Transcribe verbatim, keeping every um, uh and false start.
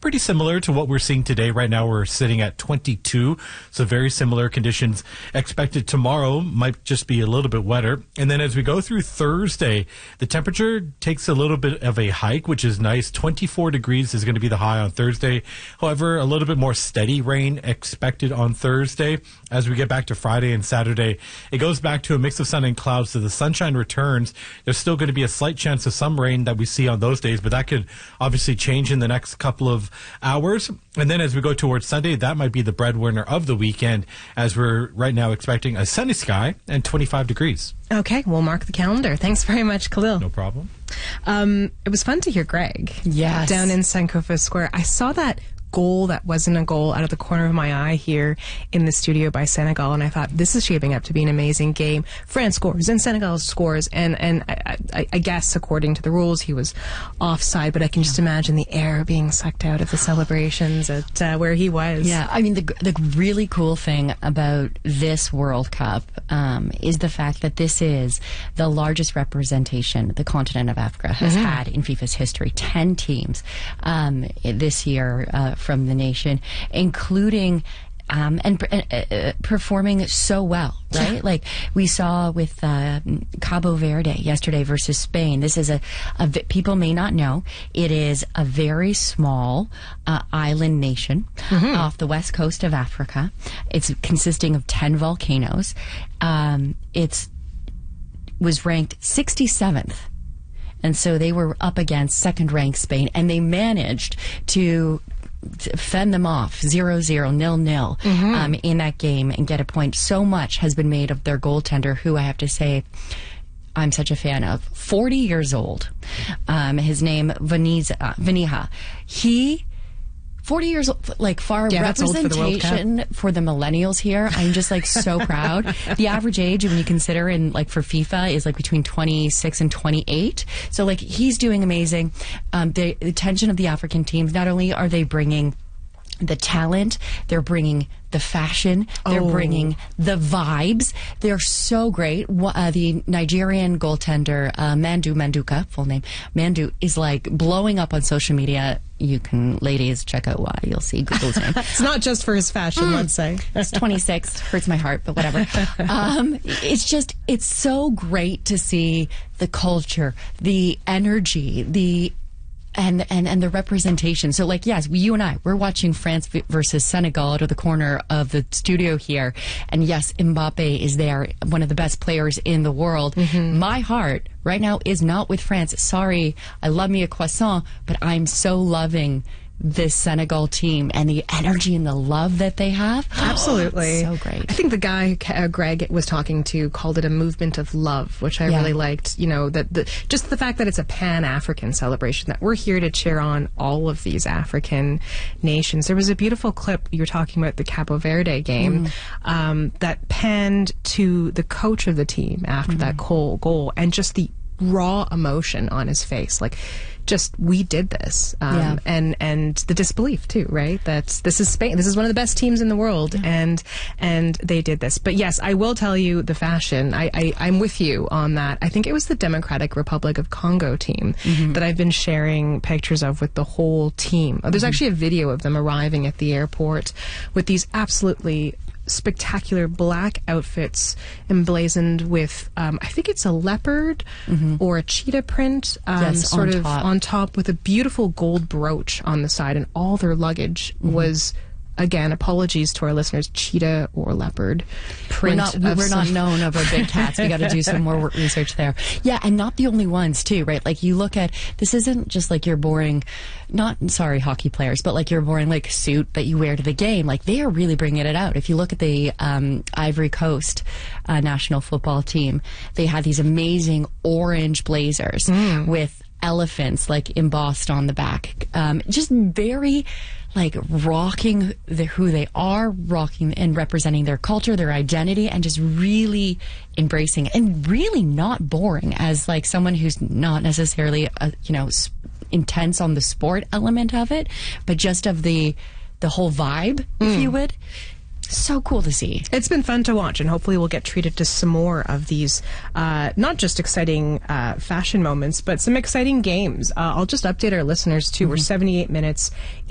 pretty similar to what we're seeing today. Right now we're sitting at twenty-two, so very similar conditions expected. Tomorrow might just be a little bit wetter. And then as we go through Thursday, the temperature takes a little bit of a hike, which is nice. twenty-four degrees is going to be the high on Thursday. However, a little bit more steady rain expected on Thursday. As we get back to Friday and Saturday, it goes back to a mix of sun and clouds, so the sunshine returns. There's still going to be a slight chance of some rain that we see on those days, but that could obviously change in the next couple of hours. And then as we go towards Sunday, that might be the breadwinner of the weekend, as we're right now expecting a sunny sky and twenty-five degrees. Okay, we'll mark the calendar. Thanks very much, Khalil. No problem. Um, it was fun to hear Greg. Yes. Down in Sankofa Square. I saw that goal that wasn't a goal out of the corner of my eye here in the studio by Senegal, and I thought, this is shaping up to be an amazing game. France scores and Senegal scores, and and I, I, I guess according to the rules he was offside, but I can just imagine the air being sucked out of the celebrations at uh, where he was. Yeah, I mean, the the really cool thing about this World Cup um, is the fact that this is the largest representation the continent of Africa has mm-hmm. had in FIFA's history. Ten teams um, this year uh, from the nation, including um, and uh, uh, performing so well, right? Yeah. Like we saw with uh, Cabo Verde yesterday versus Spain. This is a, a people may not know, it is a very small uh, island nation mm-hmm. off the west coast of Africa. It's consisting of ten volcanoes. Um, it's was ranked sixty-seventh. And so they were up against second-ranked Spain, and they managed to fend them off zero zero, nil nil mm-hmm. um, in that game and get a point. So much has been made of their goaltender, who I have to say I'm such a fan of. forty years old. Um, his name, Vaniza, uh, Vaniha. He... forty years old, like far yeah, representation for the, for the millennials here. I'm just like so proud. The average age, when you consider in like for FIFA, is like between twenty-six and twenty-eight. So like he's doing amazing. Um, the attention of the African teams, not only are they bringing the talent, they're bringing the fashion, they're oh. bringing the vibes. They're so great. Uh, the Nigerian goaltender, uh, Mandu Manduka, full name, Mandu, is like blowing up on social media. You can, ladies, check out why. You'll see Google's name. It's not just for his fashion, mm. let's say. It's twenty-six. Hurts my heart, but whatever. Um, it's just, it's so great to see the culture, the energy, the And, and and the representation. So, like, yes, we, you and I, we're watching France versus Senegal out of the corner of the studio here. And yes, Mbappe is there, one of the best players in the world. Mm-hmm. My heart right now is not with France. Sorry, I love me a croissant, but I'm so loving this Senegal team and the energy and the love that they have. Absolutely. So great. I think the guy uh, Greg was talking to called it a movement of love, which I yeah. really liked. You know, that the, just the fact that it's a Pan-African celebration, that we're here to cheer on all of these African nations. There was a beautiful clip, you were talking about the Cabo Verde game, mm. um, that panned to the coach of the team after mm. that goal, goal and just the raw emotion on his face. Like, just, we did this. Um, yeah. and, and the disbelief too, right? That's, this is Spain. This is one of the best teams in the world. Yeah. And, and they did this. But yes, I will tell you the fashion. I, I, I'm with you on that. I think it was the Democratic Republic of Congo team mm-hmm. that I've been sharing pictures of with the whole team. There's mm-hmm. actually a video of them arriving at the airport with these absolutely spectacular black outfits emblazoned with, um, I think it's a leopard mm-hmm. or a cheetah print, um, yes, sort on of top. on top with a beautiful gold brooch on the side, and all their luggage mm-hmm. was, again, apologies to our listeners, cheetah or leopard print. We're not, we're not known over big cats. We got to do some more work research there. Yeah, and not the only ones too, right? Like you look at, this isn't just like your boring, not, sorry, hockey players, but like your boring like suit that you wear to the game. Like they are really bringing it out. If you look at the um, Ivory Coast uh, national football team, they had these amazing orange blazers mm. with elephants like embossed on the back. Um, just very like rocking the, who they are, rocking and representing their culture, their identity, and just really embracing it, and really not boring as like someone who's not necessarily a, you know s- intense on the sport element of it, but just of the the whole vibe, mm. if you would. So cool to see. It's been fun to watch, and hopefully we'll get treated to some more of these, uh, not just exciting uh, fashion moments, but some exciting games. Uh, I'll just update our listeners, too. Mm-hmm. We're seventy-eight minutes